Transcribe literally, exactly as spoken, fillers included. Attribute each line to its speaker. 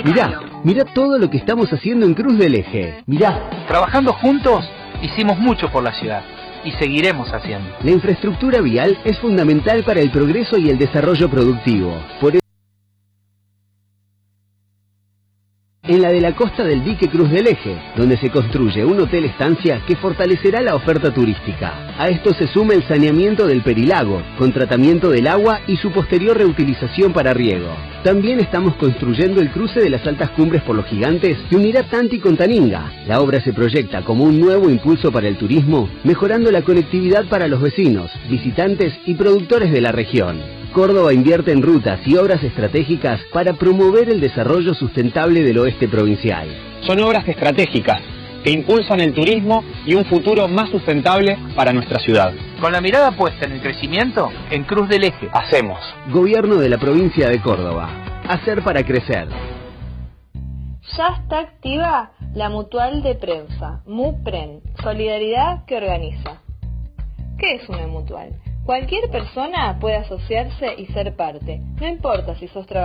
Speaker 1: Mirá, mirá todo lo que estamos haciendo en Cruz del Eje. Mirá.
Speaker 2: Trabajando juntos, hicimos mucho por la ciudad y seguiremos haciendo.
Speaker 1: La infraestructura vial es fundamental para el progreso y el desarrollo productivo. Por en la de la costa del dique Cruz del Eje, donde se construye un hotel estancia que fortalecerá la oferta turística. A esto se suma el saneamiento del Perilago, con tratamiento del agua y su posterior reutilización para riego. También estamos construyendo el cruce de las altas cumbres por los Gigantes que unirá Tanti con Taninga. La obra se proyecta como un nuevo impulso para el turismo, mejorando la conectividad para los vecinos, visitantes y productores de la región. Córdoba invierte en rutas y obras estratégicas para promover el desarrollo sustentable del oeste provincial.
Speaker 3: Son obras estratégicas que impulsan el turismo y un futuro más sustentable para nuestra ciudad.
Speaker 2: Con la mirada puesta en el crecimiento, en Cruz del Eje
Speaker 3: hacemos.
Speaker 1: Gobierno de la provincia de Córdoba. Hacer para crecer.
Speaker 4: Ya está activa la mutual de prensa, MUPREN, Solidaridad que organiza. ¿Qué es una mutual? Cualquier persona puede asociarse y ser parte, no importa si sos trabajador